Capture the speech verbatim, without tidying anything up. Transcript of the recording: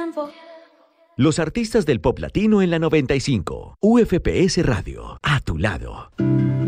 tiempo. Los artistas del pop latino en la noventa y cinco. U F P S Radio, a tu lado.